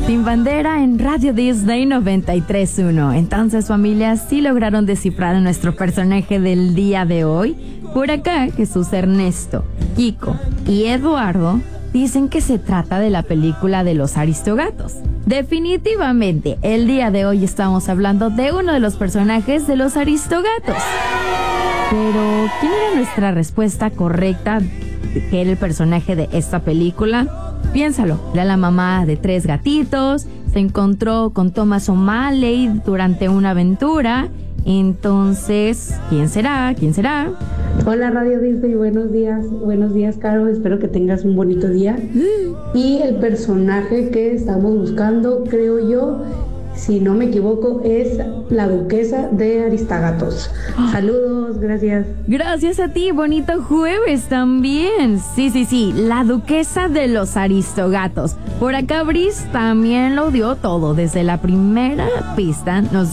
Sin Bandera en Radio Disney 93.1. Entonces, familia, sí lograron descifrar a nuestro personaje del día de hoy. Por acá, Jesús Ernesto, Kiko y Eduardo dicen que se trata de la película de los Aristogatos. Definitivamente, el día de hoy estamos hablando de uno de los personajes de los Aristogatos. Pero, ¿quién era nuestra respuesta correcta? ¿Qué era el personaje de esta película? Piénsalo, era la mamá de 3 gatitos, se encontró con Thomas O'Malley durante una aventura. Entonces, ¿quién será? ¿Quién será? Hola Radio Disney, buenos días Caro, espero que tengas un bonito día. Y el personaje que estamos buscando, creo yo, si no me equivoco, es la duquesa de Aristogatos. Saludos, gracias. Gracias a ti, bonito jueves también. Sí, la duquesa de los Aristogatos. Por acá Brice también lo dio todo, desde la primera pista nos